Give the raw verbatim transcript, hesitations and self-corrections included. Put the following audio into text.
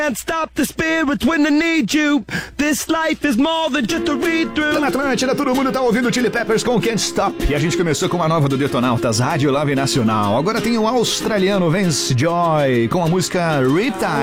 Can't stop the spirit when I need you. This life is more than just a read-through. Tá na Atlântida, todo mundo tá ouvindo Chili Peppers com Can't Stop. E a gente começou com uma nova do Detonautas, Rádio Love Nacional. Agora tem o australiano Vance Joy com a música Riptide.